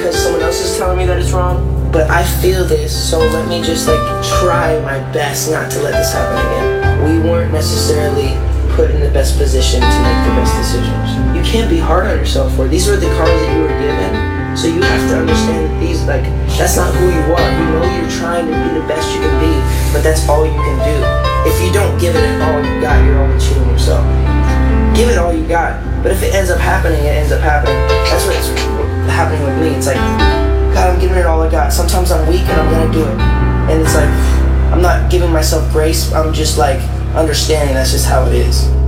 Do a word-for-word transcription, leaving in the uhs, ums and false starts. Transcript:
because someone else is telling me that it's wrong, but I feel this, so let me just like try my best not to let this happen again. We weren't necessarily put in the best position to make the best decisions. You can't be hard on yourself for it. These are the cards that you were given, so you have to understand that these, like, that's not who you are. You know you're trying to be the best you can be, but that's all you can do. If you don't give it all you got, you're only cheating yourself. Give it all you got, but if it ends up happening, it ends up happening. That's what's happening with me. It's like, God, I'm giving it all I got. Sometimes I'm weak and I'm gonna do it. And it's like, I'm not giving myself grace, I'm just like, understanding that's just how it is.